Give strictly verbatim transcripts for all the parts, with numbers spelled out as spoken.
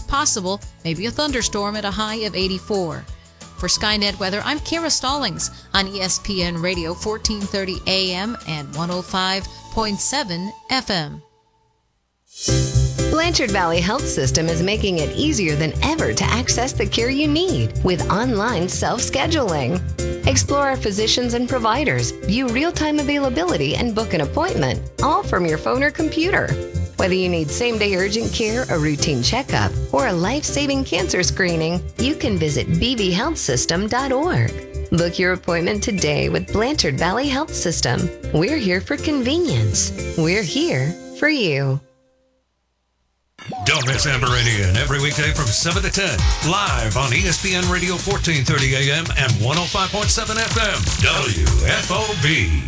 possible, maybe a thunderstorm at a high of eighty-four. For Skynet Weather, I'm Kara Stallings on E S P N Radio fourteen thirty A M and one oh five point seven F M. Blanchard Valley Health System is making it easier than ever to access the care you need with online self-scheduling. Explore our physicians and providers, view real-time availability, and book an appointment, all from your phone or computer. Whether you need same-day urgent care, a routine checkup, or a life-saving cancer screening, you can visit b v health system dot org. Book your appointment today with Blanchard Valley Health System. We're here for convenience. We're here for you. Don't miss Amber Radiant every weekday from seven to ten, live on E S P N Radio fourteen thirty A M and one oh five point seven F M, W F O B.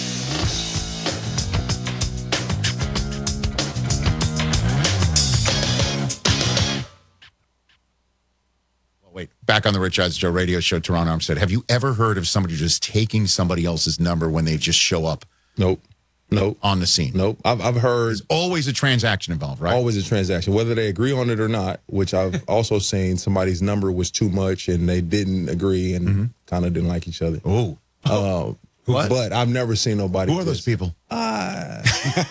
Wait, back on the Rich Eisen Show radio show, Teron Armstead. Have you ever heard of somebody just taking somebody else's number when they just show up? Nope. Nope. On the scene? Nope. I've, I've heard. There's always a transaction involved, right? Always a transaction, whether they agree on it or not, which I've also seen somebody's number was too much and they didn't agree and mm-hmm. kind of didn't like each other. Oh. Uh, what? But I've never seen nobody. Who are those people? Uh,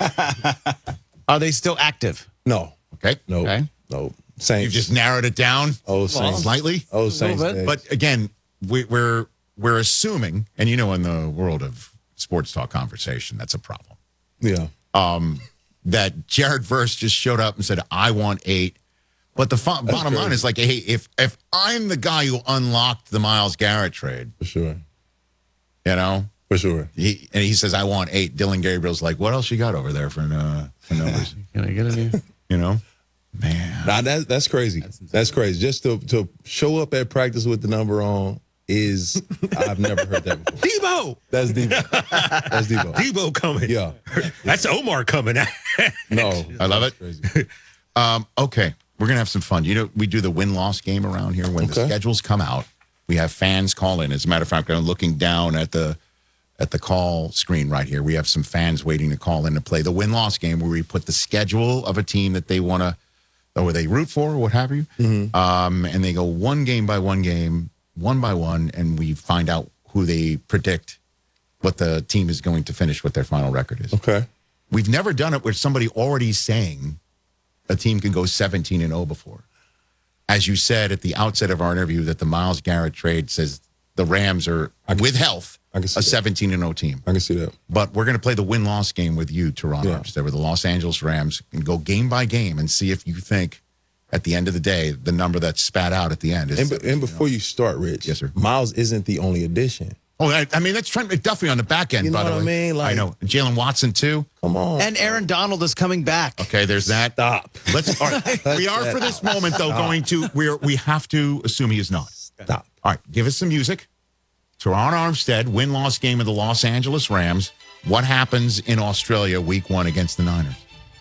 are they still active? No. Okay. No. Okay. No. Saints. You've just narrowed it down oh, Saints. slightly? Oh, Saints. But again, we, we're we're assuming, and you know, in the world of sports talk conversation, that's a problem. Yeah. Um, that Jared Verse just showed up and said, I want eight. But the fo- bottom line is like, hey, if if I'm the guy who unlocked the Myles Garrett trade. For sure. You know? For sure. He, and he says, I want eight. Dylan Gabriel's like, what else you got over there for, uh, for numbers? Can I get it? You know? Man. Nah, that, that's crazy. That's, that's crazy. Just to, to show up at practice with the number on is, I've never heard that before. Debo! That's Debo. That's Debo. Debo coming. Yeah. That's Omar coming. No. I love it. Crazy. Um, okay. We're going to have some fun. You know, we do the win-loss game around here. When okay. the schedules come out, we have fans call in. As a matter of fact, I'm looking down at the at the call screen right here. We have some fans waiting to call in to play the win-loss game where we put the schedule of a team that they want to, or they root for, or what have you. Mm-hmm. Um, and they go one game by one game, one by one, and we find out who they predict what the team is going to finish, what their final record is. Okay. We've never done it with somebody already saying a team can go seventeen and oh before. As you said at the outset of our interview, that the Myles Garrett trade says the Rams are, with health, a seventeen and oh team. I can see that. But we're going to play the win-loss game with you, Toronto. Yeah. Armstead, with the Los Angeles Rams, and go game by game and see if you think, at the end of the day, the number that's spat out at the end is. And, be, and before you start, Rich, yes, sir. Myles isn't the only addition. Oh, I, I mean, that's Trent McDuffie on the back end, you know by the what way. I mean? Like, I know. Jalen Watson, too. Come on. And Aaron Donald is coming back. Okay, there's that. Stop. Let's. All right. We are, for this moment, though, Stop. going to, we're, we have to assume he is not. Stop. All right, give us some music. Teron Armstead, win-loss game of the Los Angeles Rams. What happens in Australia week one against the Niners?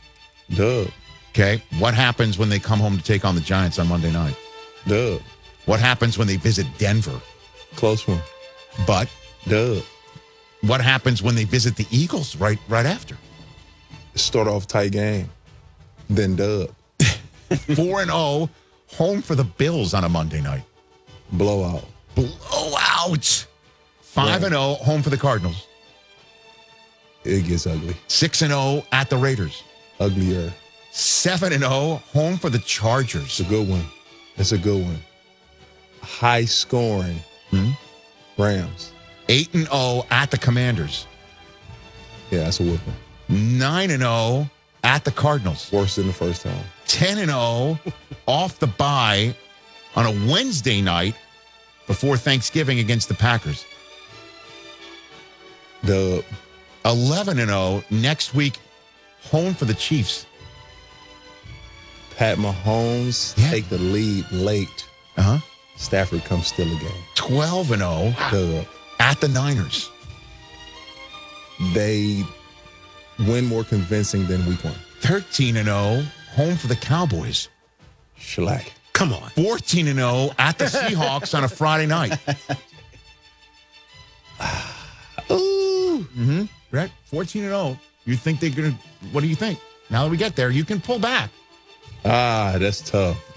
Dub. Okay. What happens when they come home to take on the Giants on Monday night? Dub. What happens when they visit Denver? Close one. But Dub. what happens when they visit the Eagles right right after? Start off tight game. Then dub. four and oh, home for the Bills on a Monday night. Blowout. Blowout. five and oh, home for the Cardinals. It gets ugly. six and oh at the Raiders. Uglier. seven and oh, home for the Chargers. It's a good one. It's a good one. High scoring. Hmm? Rams. eight and oh at the Commanders. Yeah, that's a whooping. nine and oh at the Cardinals. Worse than the first time. ten and oh off the bye on a Wednesday night before Thanksgiving against the Packers. Dub. eleven and oh next week, home for the Chiefs. Pat Mahomes Yeah. take the lead late. Uh-huh. Stafford comes still again. twelve and oh Dub. at the Niners. They win more convincing than week one. thirteen and oh home for the Cowboys. Shellac. Come on. fourteen and oh at the Seahawks on a Friday night. Ooh. Mm-hmm. Right? fourteen and oh. You think they're going to, what do you think? Now that we get there, you can pull back. Ah, that's tough.